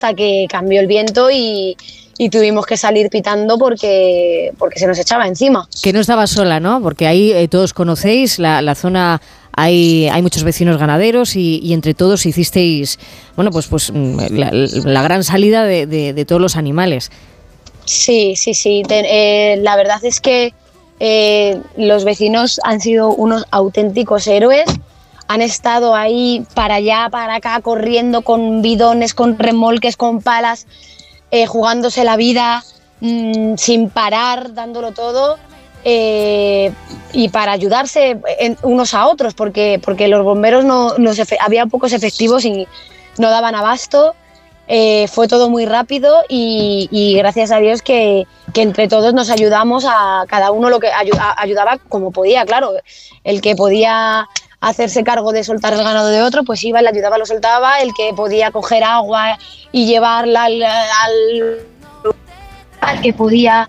hasta que cambió el viento y tuvimos que salir pitando porque se nos echaba encima. Que no estabas sola, ¿no? Porque ahí todos conocéis la zona, hay muchos vecinos ganaderos y entre todos hicisteis, bueno, pues la gran salida de todos los animales. Sí. La verdad es que los vecinos han sido unos auténticos héroes. Han estado ahí para allá, para acá, corriendo con bidones, con remolques, con palas, jugándose la vida sin parar, dándolo todo, y para ayudarse unos a otros, porque los bomberos había pocos efectivos y no daban abasto. Fue todo muy rápido y gracias a Dios que entre todos nos ayudamos, a cada uno lo que ayudaba como podía. Claro, el que podía hacerse cargo de soltar el ganado de otro, pues iba, le ayudaba, lo soltaba. El que podía coger agua y llevarla al que podía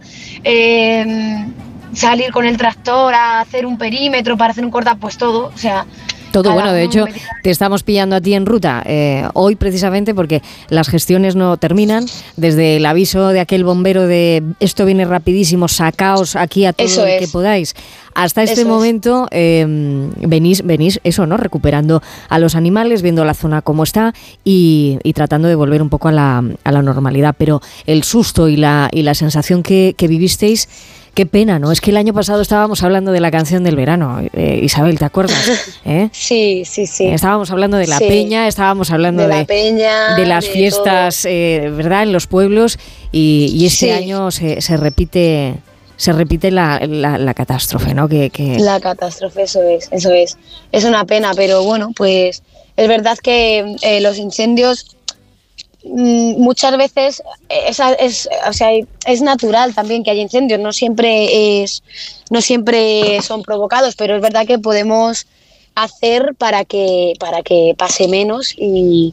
salir con el tractor a hacer un perímetro para hacer un corta, pues todo, o sea... Todo, bueno, de hecho, te estamos pillando a ti en ruta hoy precisamente porque las gestiones no terminan. Desde el aviso de aquel bombero de esto viene rapidísimo, sacaos aquí a todo el que podáis, hasta este momento venís eso, ¿no? Recuperando a los animales, viendo la zona como está y tratando de volver un poco a la normalidad. Pero el susto y la sensación que vivisteis... Qué pena, ¿no? Es que el año pasado estábamos hablando de la canción del verano, Isabel, ¿te acuerdas? Sí. Estábamos hablando de la peña, estábamos hablando de las fiestas, ¿verdad?, en los pueblos y este año se repite la catástrofe, ¿no? La catástrofe, eso es. Es una pena, pero bueno, pues es verdad que los incendios... muchas veces es natural también que haya incendios, no siempre son provocados, pero es verdad que podemos hacer para que pase menos y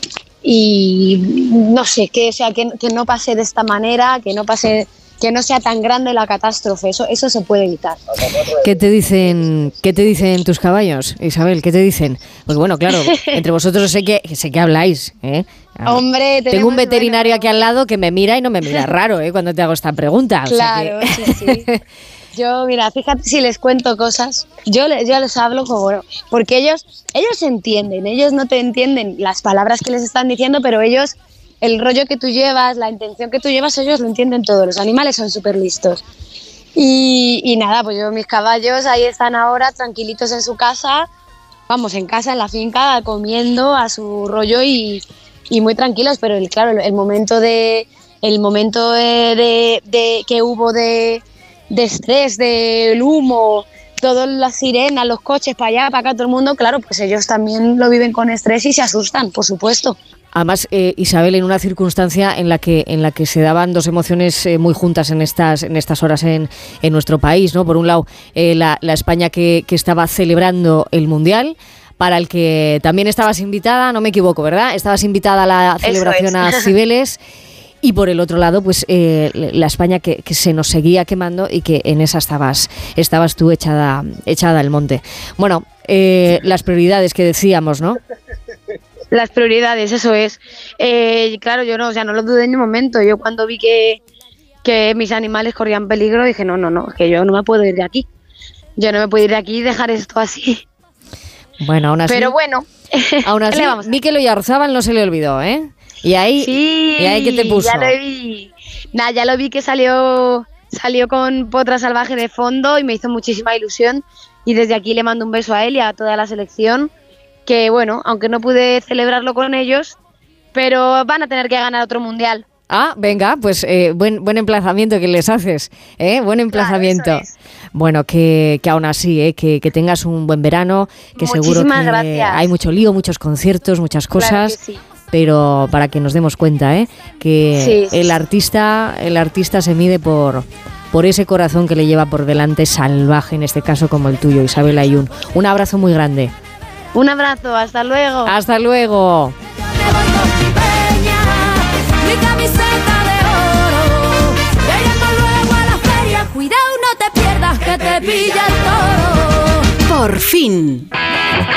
no sé, que no pase de esta manera, que no sea tan grande la catástrofe, eso se puede evitar. ¿Qué te dicen tus caballos, Isabel? ¿Qué te dicen? Porque bueno, claro, entre vosotros sé que habláis, ¿eh? Hombre, tengo un veterinario aquí al lado que me mira y no me mira raro, cuando te hago esta pregunta. Claro, o sea que... sí. Yo, mira, fíjate si les cuento cosas, yo les hablo como, porque ellos entienden, ellos no te entienden las palabras que les están diciendo, pero ellos, el rollo que tú llevas, la intención que tú llevas, ellos lo entienden todo. Los animales son súper listos. Y nada, pues mis caballos ahí están ahora tranquilitos en su casa, en casa, en la finca, comiendo a su rollo y muy tranquilos, pero claro, el momento de que hubo de estrés, del humo, todas las sirenas, los coches para allá, para acá, todo el mundo, claro, pues ellos también lo viven con estrés y se asustan, por supuesto. Además, Isabel, en una circunstancia en la que se daban dos emociones muy juntas en estas horas en nuestro país, ¿no? Por un lado, la España que estaba celebrando el Mundial, para el que también estabas invitada, no me equivoco, ¿verdad? Estabas invitada a la celebración a Cibeles. Y por el otro lado, pues la España que se nos seguía quemando y que en esa estabas tú echada al monte. Bueno, las prioridades que decíamos, ¿no? Las prioridades, eso es. Claro, yo no lo dudé en un momento. Yo cuando vi que mis animales corrían peligro, dije, no, que yo no me puedo ir de aquí. Yo no me puedo ir de aquí y dejar esto así. Bueno, aún así... Pero bueno. Aún así, Mikel Oyarzábal no se le olvidó, ¿eh? Y ahí ¿qué te puso? Ya lo vi. Ya lo vi que salió con Potra Salvaje de fondo y me hizo muchísima ilusión. Y desde aquí le mando un beso a él y a toda la selección. Que bueno, aunque no pude celebrarlo con ellos, pero van a tener que ganar otro mundial. Ah, venga, pues buen emplazamiento que les haces, buen emplazamiento. Claro, eso es. Bueno, que aún así, que tengas un buen verano, que seguro que gracias. Hay mucho lío, muchos conciertos, muchas cosas, claro que sí. Pero para que nos demos cuenta, que sí. El artista se mide por ese corazón que le lleva por delante, salvaje en este caso como el tuyo, Isabel Ayun. Un abrazo muy grande. Un abrazo, hasta luego. Hasta luego. Mi camiseta de oro, llegando luego a la feria, cuidado no te pierdas que te pilla el toro. Por fin.